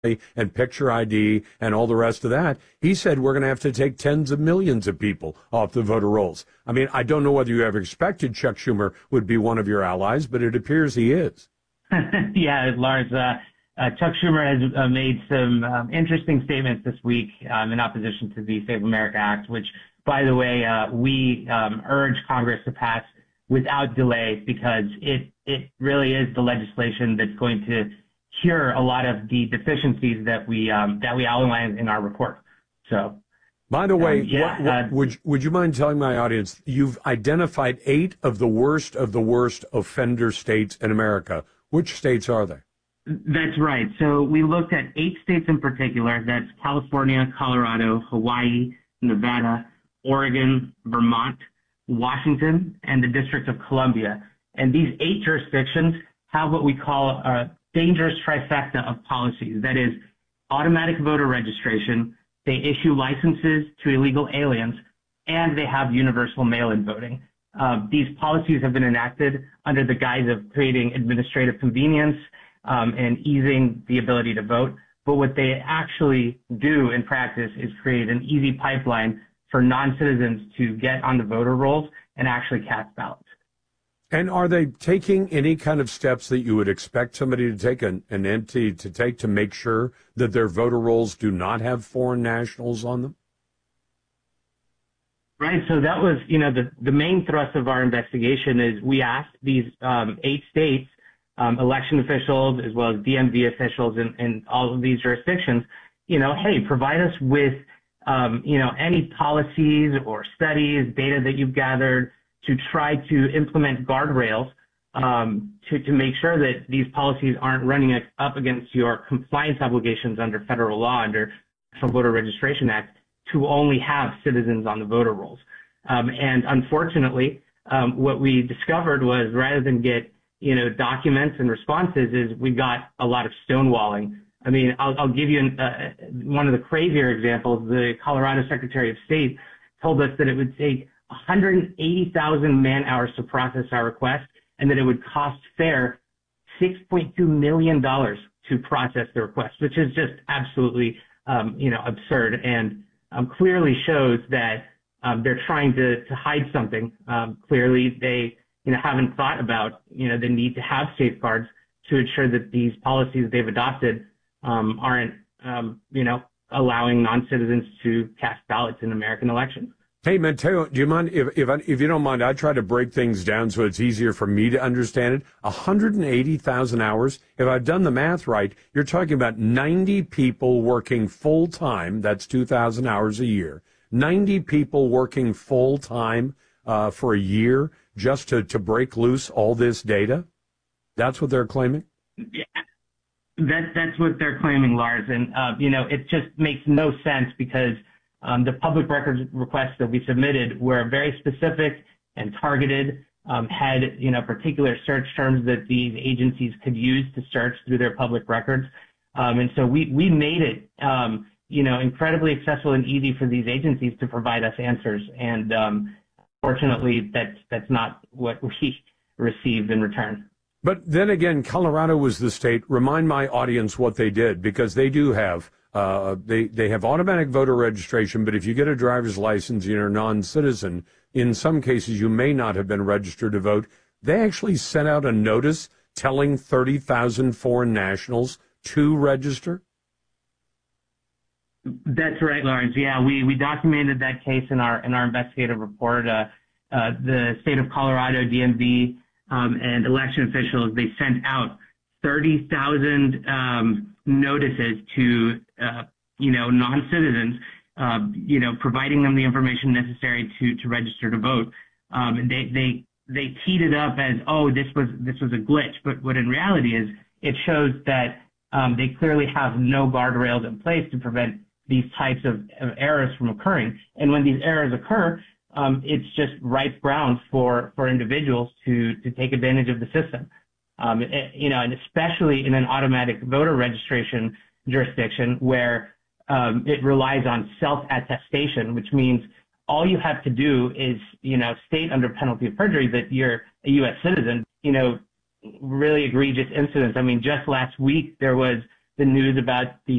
and picture ID and all the rest of that. He said we're going to have to take tens of millions of people off the voter rolls. I mean, I don't know whether you ever expected Chuck Schumer would be one of your allies, but it appears he is. Yeah, Lars, Chuck Schumer has made some interesting statements this week in opposition to the Save America Act, which, by the way, we urge Congress to pass without delay because it really is the legislation that's going to cure a lot of the deficiencies that we outlined in our report. So, by the way, would you mind telling my audience you've identified 8 of the worst offender states in America? Which states are they? That's right. So we looked at 8 states in particular. That's California, Colorado, Hawaii, Nevada, Oregon, Vermont, Washington, and the District of Columbia. And these 8 jurisdictions have what we call a dangerous trifecta of policies. That is automatic voter registration, they issue licenses to illegal aliens, and they have universal mail-in voting. These policies have been enacted under the guise of creating administrative convenience and easing the ability to vote. But what they actually do in practice is create an easy pipeline for non-citizens to get on the voter rolls and actually cast ballots. And are they taking any kind of steps that you would expect somebody to take, an entity to take, to make sure that their voter rolls do not have foreign nationals on them? Right. So that was, the main thrust of our investigation is we asked these 8 states, election officials, as well as DMV officials in all of these jurisdictions, hey, provide us with, any policies or studies, data that you've gathered to try to implement guardrails to make sure that these policies aren't running up against your compliance obligations under federal law, under National Voter Registration Act, to only have citizens on the voter rolls. And unfortunately, what we discovered was rather than get, documents and responses, is we got a lot of stonewalling. I mean, I'll give you one of the crazier examples. The Colorado Secretary of State told us that it would take 180,000 man-hours to process our request, and that it would cost FAIR $6.2 million to process the request, which is just absolutely, absurd, and clearly shows that they're trying to hide something. Clearly, they, haven't thought about, the need to have safeguards to ensure that these policies they've adopted aren't, allowing non-citizens to cast ballots in American elections. Hey, Mateo, do you mind, if you don't mind, I try to break things down so it's easier for me to understand it. 180,000 hours, if I've done the math right, you're talking about 90 people working full-time, that's 2,000 hours a year, 90 people working full-time for a year just to break loose all this data? That's what they're claiming? Yeah, that's what they're claiming, Lars. And, it just makes no sense because the public records requests that we submitted were very specific and targeted, had, particular search terms that these agencies could use to search through their public records. And so we made it, incredibly accessible and easy for these agencies to provide us answers. And fortunately, that's not what we received in return. But then again, Colorado was the state. Remind my audience what they did, because they do have they have automatic voter registration, but if you get a driver's license, you're a non-citizen. In some cases, you may not have been registered to vote. They actually sent out a notice telling 30,000 foreign nationals to register. That's right, Lawrence. Yeah, we documented that case in our investigative report. The state of Colorado, DMV, and election officials, they sent out 30,000 notices to non-citizens, providing them the information necessary to register to vote. And they teed it up as, this was a glitch, but what in reality is it shows that they clearly have no guardrails in place to prevent these types of errors from occurring. And when these errors occur, it's just ripe grounds for individuals to take advantage of the system. And especially in an automatic voter registration jurisdiction where it relies on self-attestation, which means all you have to do is, state under penalty of perjury that you're a U.S. citizen. Really egregious incidents. I mean, just last week there was the news about the